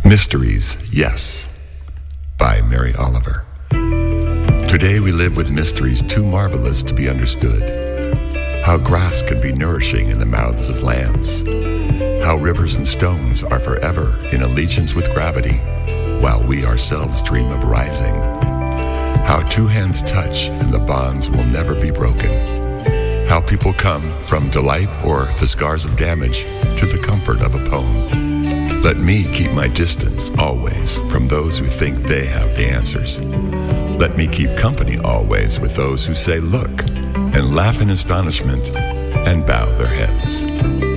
Mysteries, Yes, by Mary Oliver. Today we live with mysteries too marvelous to be understood. How grass can be nourishing in the mouths of lambs. How rivers and stones are forever in allegiance with gravity, while we ourselves dream of rising. How two hands touch and the bonds will never be broken. How people come from delight or the scars of damage to the comfort of a poem. Let me keep my distance always from those who think they have the answers. Let me keep company always with those who say, look, and laugh in astonishment and bow their heads.